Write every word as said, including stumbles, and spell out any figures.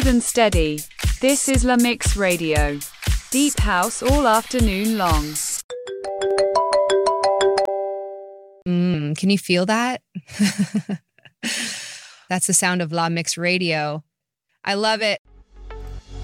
And steady. This is La Mix Radio. Deep house all afternoon long. Mm, can you feel that? That's the sound of La Mix Radio. I love it.